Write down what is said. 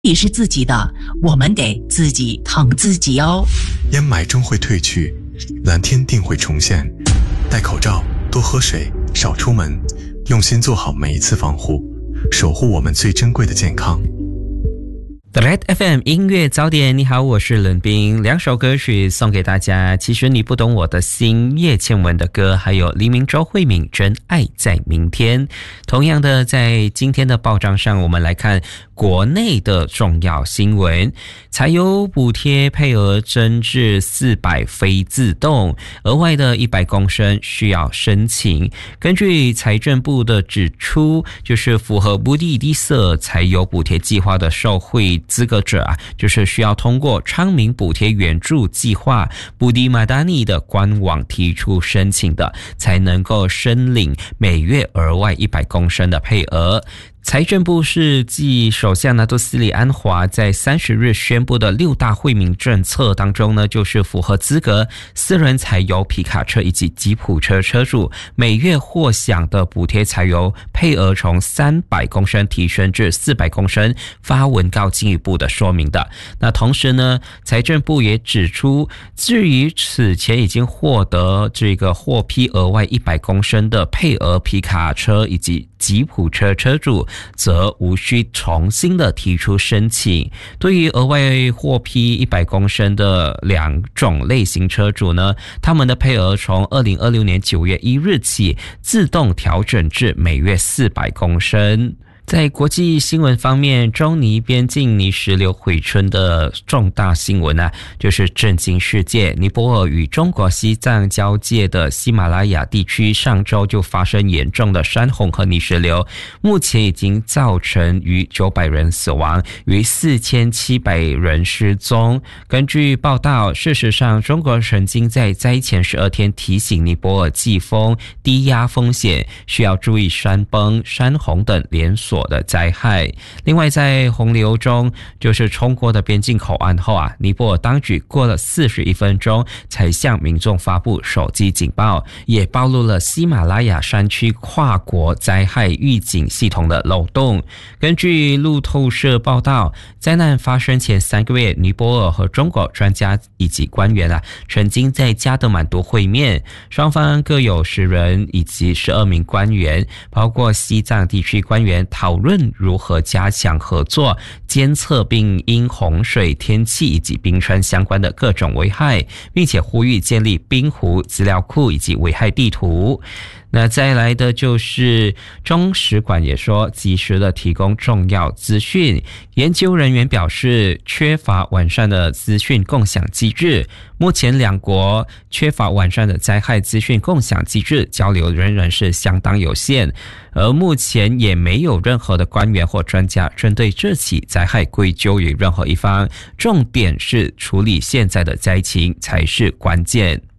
地是自己的，我们得自己疼自己哦。 烟霾终会褪去，蓝天定会重现。戴口罩，多喝水，少出门，用心做好每一次防护，守护我们最珍贵的健康。 The Red FM 音乐早点，你好，我是冷冰。两首歌曲送给大家。其实你不懂我的心，叶倩文的歌，还有黎明、周慧敏，真爱在明天。同样的，在今天的报章上，我们来看国内的重要新闻。柴油补贴配额增至400非自动，额外的100公升需要申请。根据财政部的指出，就是符合目的地色柴油补贴计划的受惠资格者就是需要通过昌明补贴援助计划布迪马达尼的官网提出申请的，才能够申领每月额外100公升的配额。财政部是继首相拿督斯里安华在30日宣布的6大惠民政策当中呢，就是符合资格私人柴油皮卡车以及吉普车车主每月获享的补贴柴油配额从300公升提升至400公升，发文告进一步的说明的。那同时呢，财政部也指出，至于此前已经获得这个获批额外100公升的配额皮卡车以及吉普车车主，则无需重新的提出申请。对于额外获批100公升的两种类型车主呢，他们的配额从2026年9月1日起自动调整至每月400公升。在国际新闻方面，中尼边境泥石流回春的重大新闻就是震惊世界。尼泊尔与中国西藏交界的喜马拉雅地区上周就发生严重的山洪和泥石流，目前已经造成逾900人死亡，逾4700人失踪。根据报道，事实上中国曾经在灾前12天提醒尼泊尔季风低压风险，需要注意山崩、山洪等连锁的灾害。另外在洪流中就是冲过的边境口岸后尼泊尔当局过了41分钟才向民众发布手机警报，也暴露了喜马拉雅山区跨国灾害预警系统的漏洞。根据路透社报道，灾难发生前3个月，尼泊尔和中国专家以及官员曾经在加德满都会面，双方各有10人以及12名官员，包括西藏地区官员，讨论如何加强合作，监测并因洪水、天气以及冰川相关的各种危害，并且呼吁建立冰湖资料库以及危害地图。那再来的就是中使馆也说，及时的提供重要资讯。研究人员表示，缺乏完善的资讯共享机制，目前两国缺乏完善的灾害资讯共享机制，交流仍然是相当有限，而目前也没有任何的官员或专家针对这起灾害归咎于任何一方，重点是处理现在的灾情才是关键。